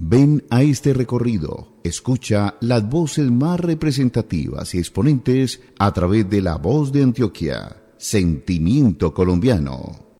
Ven a este recorrido, escucha las voces más representativas y exponentes a través de La Voz de Antioquia, Sentimiento Colombiano.